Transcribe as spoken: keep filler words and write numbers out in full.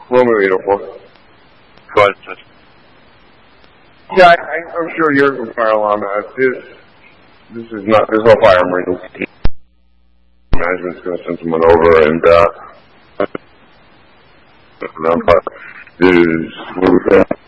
Romeo Uniform. Go ahead, Judge. Yeah, I, I, I'm sure you're a fire alarm. Uh, this, this is not, there's no fire emergency. Management's going to send someone over and, uh, but is,